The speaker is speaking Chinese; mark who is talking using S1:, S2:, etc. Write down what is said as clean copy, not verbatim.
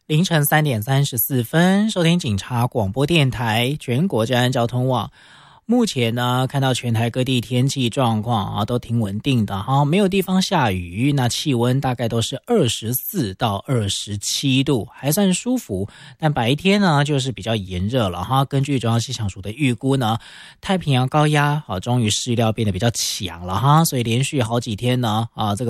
S1: 凌晨3:34，收听警察广播电台全国治安交通网。目前呢，看到全台各地天气状况啊，都挺稳定的哈，没有地方下雨，那气温大概都是24到27度，还算舒服。但白天呢，就是比较炎热了哈。根据中央气象署的预估呢，太平洋高压终于势料变得比较强了哈，所以连续好几天呢这个